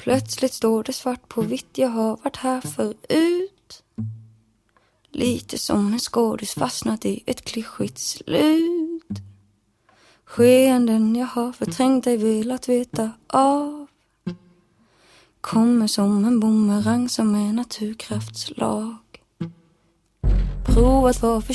Plötsligt står det svart på vitt, jag har varit här förut. Lite som en skådis fastnat i ett klyschigt slut. Skeenden jag har förträngt dig, velat veta av. Kommer som en bumerang, som en naturkraftslag. Provat var för